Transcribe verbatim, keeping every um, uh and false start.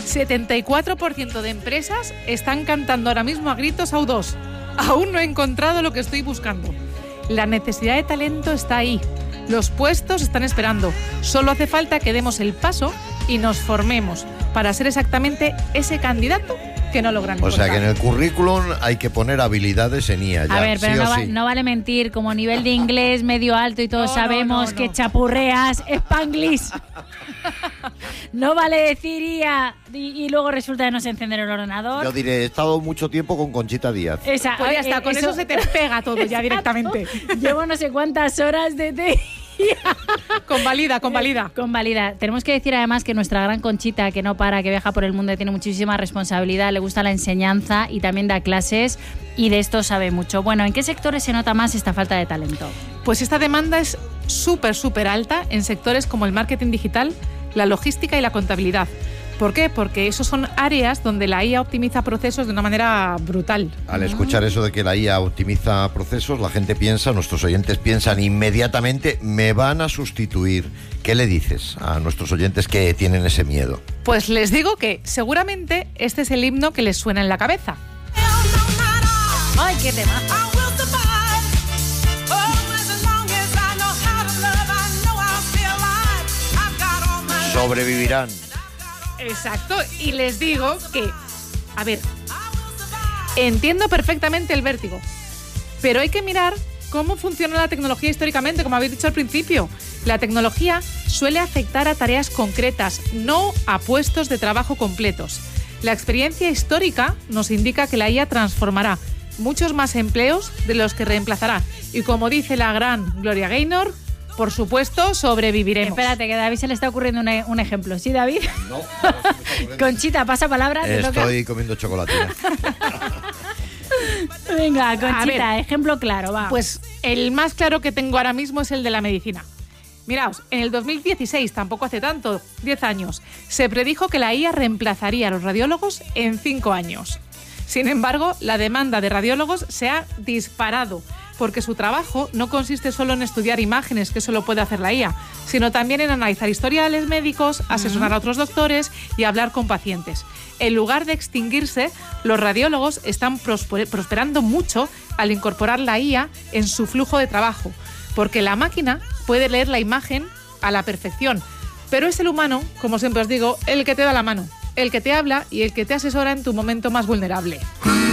setenta y cuatro por ciento de empresas están cantando ahora mismo a gritos A U dos. Aún no he encontrado lo que estoy buscando. La necesidad de talento está ahí. Los puestos están esperando. Solo hace falta que demos el paso y nos formemos para ser exactamente ese candidato que no logran encontrar. O sea que en el currículum hay que poner habilidades en I A ya. A ver, pero sí no, o va, sí. no vale mentir, como nivel de inglés medio alto y todos No, no, sabemos no, no. que chapurreas Spanglish. No vale decir I A y, y luego resulta de no se encender el ordenador. Yo diré, he estado mucho tiempo con Conchita Díaz. Esa, Pues ya eh, está, con eso, se te pega todo ya directamente. Llevo no sé cuántas horas de... de... Convalida, convalida. Convalida. Tenemos que decir además que nuestra gran Conchita, que no para, que viaja por el mundo y tiene muchísima responsabilidad, le gusta la enseñanza y también da clases y de esto sabe mucho. Bueno, ¿en qué sectores se nota más esta falta de talento? Pues esta demanda es súper, súper alta en sectores como el marketing digital, la logística y la contabilidad. ¿Por qué? Porque esos son áreas donde la I A optimiza procesos de una manera brutal. Al escuchar eso de que la I A optimiza procesos, la gente piensa, nuestros oyentes piensan inmediatamente, me van a sustituir. ¿Qué le dices a nuestros oyentes que tienen ese miedo? Pues les digo que seguramente este es el himno que les suena en la cabeza. ¡Ay, qué tema! Sobrevivirán. Exacto, y les digo que, a ver, entiendo perfectamente el vértigo, pero hay que mirar cómo funciona la tecnología históricamente, como habéis dicho al principio. La tecnología suele afectar a tareas concretas, no a puestos de trabajo completos. La experiencia histórica nos indica que la I A transformará muchos más empleos de los que reemplazará. Y como dice la gran Gloria Gaynor, por supuesto, sobreviviremos. Espérate, que a David se le está ocurriendo un, e- un ejemplo. ¿Sí, David? No, no, no se me está ocurriendo. Conchita, pasa palabra. Te Estoy comiendo chocolatina. toca. Venga, Conchita, ver. ejemplo claro, va. Pues el más claro que tengo ahora mismo es el de la medicina. Miraos, en el dos mil dieciséis, tampoco hace tanto, diez años, se predijo que la I A reemplazaría a los radiólogos en cinco años. Sin embargo, la demanda de radiólogos se ha disparado, porque su trabajo no consiste solo en estudiar imágenes, que eso lo puede hacer la I A, sino también en analizar historiales médicos, asesorar a otros doctores y hablar con pacientes. En lugar de extinguirse, los radiólogos están prosper- prosperando mucho al incorporar la I A en su flujo de trabajo, porque la máquina puede leer la imagen a la perfección, pero es el humano, como siempre os digo, el que te da la mano, el que te habla y el que te asesora en tu momento más vulnerable.